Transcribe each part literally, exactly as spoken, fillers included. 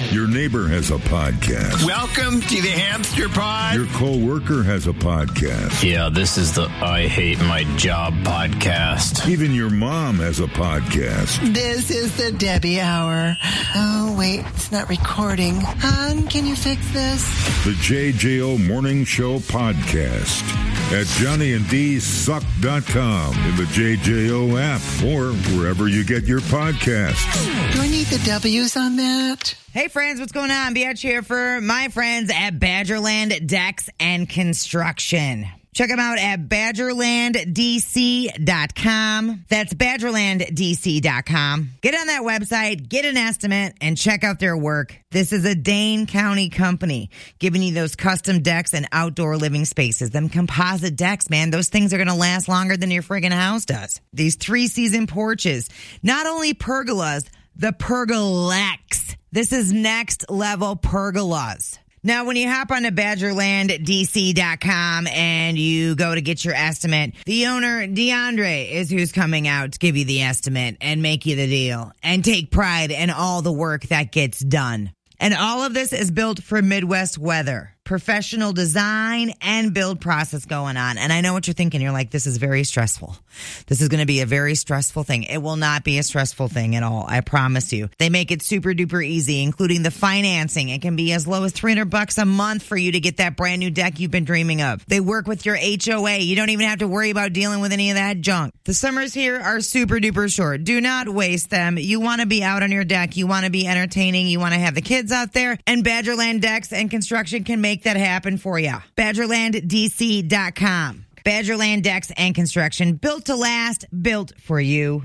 Your neighbor has a podcast. Welcome to the Hamster Pod. Your co-worker has a podcast. Yeah, this is the I Hate My Job podcast. Even your mom has a podcast. This is the Debbie Hour. Oh, wait, it's not recording. Hon, can you fix this? The J J O Morning Show podcast at Johnny and D Suck dot com, in the J J O app, or wherever you get your podcasts. Do I need the W's on that? Hey friends, what's going on? Biatch here for my friends at Badgerland Decks and Construction. Check them out at Badgerland D C dot com. That's Badgerland D C dot com. Get on that website, get an estimate, and check out their work. This is a Dane County company giving you those custom decks and outdoor living spaces. Them composite decks, man, those things are going to last longer than your friggin' house does. These three-season porches, not only pergolas, the Pergolex. This is next level pergolas. Now, when you hop on to Badgerland D C dot com and you go to get your estimate, the owner, DeAndre, is who's coming out to give you the estimate and make you the deal and take pride in all the work that gets done. And all of this is built for Midwest weather. Professional design and build process going on. And I know what you're thinking. You're like, this is very stressful. This is going to be a very stressful thing. It will not be a stressful thing at all. I promise you. They make it super duper easy, including the financing. It can be as low as three hundred bucks a month for you to get that brand new deck you've been dreaming of. They work with your H O A. You don't even have to worry about dealing with any of that junk. The summers here are super duper short. Do not waste them. You want to be out on your deck. You want to be entertaining. You want to have the kids out there. And Badgerland Decks and Construction can make that happen for you. Badgerland D C dot com. Badgerland Decks and Construction. Built to last. Built for you.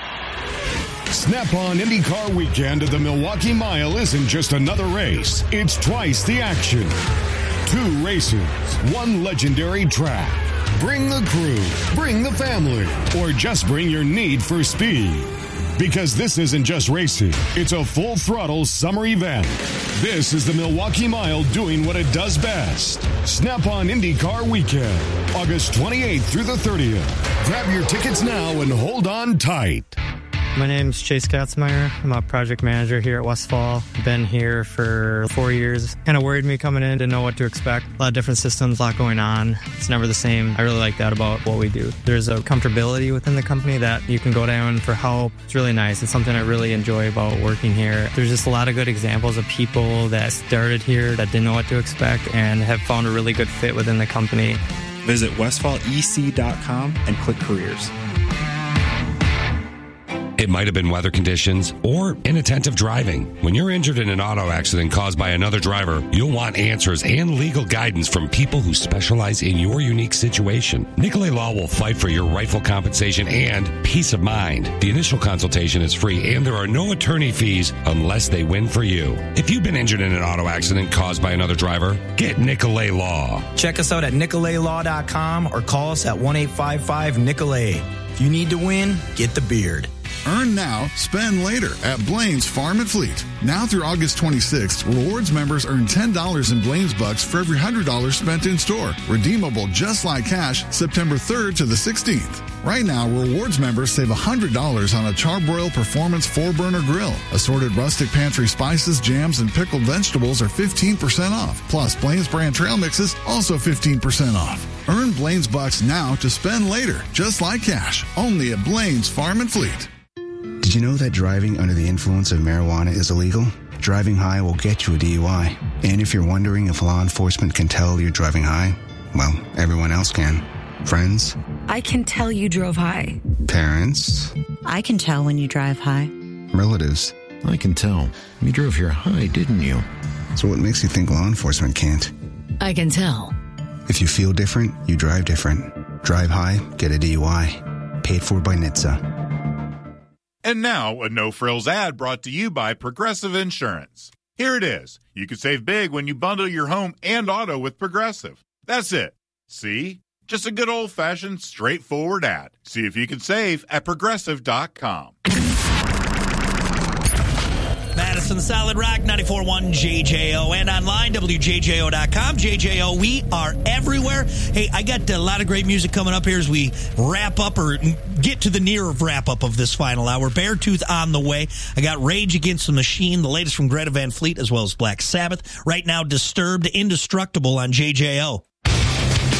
Snap-on IndyCar weekend at the Milwaukee Mile isn't just another race. It's twice the action. Two races, one legendary track. Bring the crew, bring the family, or just bring your need for speed. Because this isn't just racing, it's a full-throttle summer event. This is the Milwaukee Mile doing what it does best. Snap-on IndyCar Weekend, August twenty-eighth through the thirtieth. Grab your tickets now and hold on tight. My name's Chase Katzmeyer. I'm a project manager here at Westfall. Been here for four years. Kind of worried me coming in, didn't know what to expect. A lot of different systems, a lot going on. It's never the same. I really like that about what we do. There's a comfortability within the company that you can go down for help. It's really nice. It's something I really enjoy about working here. There's just a lot of good examples of people that started here that didn't know what to expect and have found a really good fit within the company. Visit Westfall E C dot com and click careers. It might have been weather conditions or inattentive driving. When you're injured in an auto accident caused by another driver, you'll want answers and legal guidance from people who specialize in your unique situation. Nicolay Law will fight for your rightful compensation and peace of mind. The initial consultation is free and there are no attorney fees unless they win for you. If you've been injured in an auto accident caused by another driver, get Nicolay Law. Check us out at Nicolay Law dot com or call us at one eight five five Nicolay. If you need to win, get the beard. Earn now, spend later at Blaine's Farm and Fleet. Now through August twenty-sixth, rewards members earn ten dollars in Blaine's Bucks for every one hundred dollars spent in store. Redeemable just like cash September third to the sixteenth. Right now, rewards members save one hundred dollars on a Charbroil Performance four-burner grill. Assorted rustic pantry spices, jams, and pickled vegetables are fifteen percent off. Plus, Blaine's brand trail mixes also fifteen percent off. Earn Blaine's Bucks now to spend later, just like cash. Only at Blaine's Farm and Fleet. Did you know that driving under the influence of marijuana is illegal? Driving high will get you a D U I. And if you're wondering if law enforcement can tell you're driving high, well, everyone else can. Friends? I can tell you drove high. Parents? I can tell when you drive high. Relatives? I can tell. You drove here high, didn't you? So what makes you think law enforcement can't? I can tell. If you feel different, you drive different. Drive high, get a D U I. Paid for by N H T S A. And now, a no-frills ad brought to you by Progressive Insurance. Here it is. You can save big when you bundle your home and auto with Progressive. That's it. See? Just a good old-fashioned, straightforward ad. See if you can save at Progressive dot com. Madison on the Solid Rock ninety-four point one J J O and online, W J J O dot com. J J O, we are everywhere. Hey, I got a lot of great music coming up here as we wrap up or get to the near of wrap up of this final hour. Beartooth on the way. I got Rage Against the Machine, the latest from Greta Van Fleet, as well as Black Sabbath. Right now, Disturbed, Indestructible on J J O.